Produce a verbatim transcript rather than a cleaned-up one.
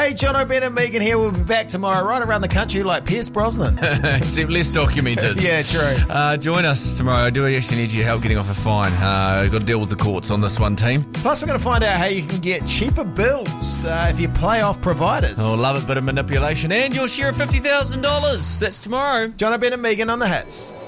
Hey, Jono, Ben and Megan here. We'll be back tomorrow right around the country like Pierce Brosnan. Except less documented. Yeah, true. Uh, join us tomorrow. I do actually need your help getting off a fine. Uh, I've got to deal with the courts on this one, team. Plus, we're going to find out how you can get cheaper bills uh, if you play off providers. Oh, love it, bit of manipulation. And your share of fifty thousand dollars. That's tomorrow. Jono, Ben and Megan on the hits.